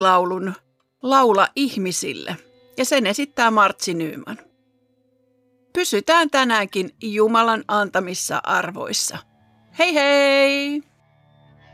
laulun Laula ihmisille, ja sen esittää Martsi Nyman. Pysytään tänäänkin Jumalan antamissa arvoissa. Hei hei!